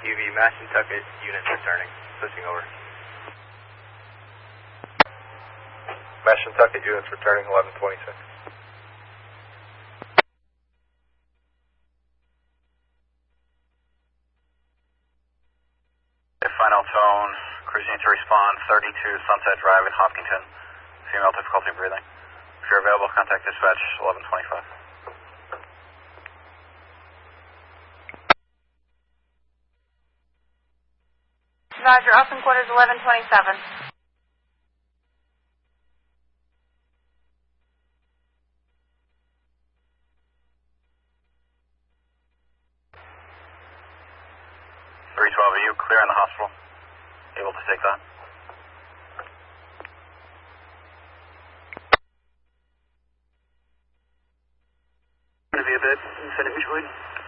UV, Mashantucket, units returning. Switching over. Mashantucket, units returning, 1126. Final tone, cruising to respond, 32 Sunset Drive in Hopkinton. Female difficulty breathing. If you're available, contact dispatch 1125. Roger, Austin quarters 1127. Are you clear in the hospital? Able to take that? Going to be a bit, send it visually.